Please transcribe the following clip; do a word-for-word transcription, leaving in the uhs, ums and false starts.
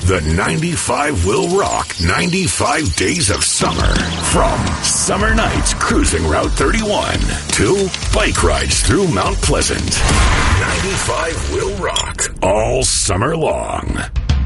The ninety-five will rock ninety-five days of summer. From summer nights cruising Route thirty-one to bike rides through Mount Pleasant. ninety-five will rock all summer long.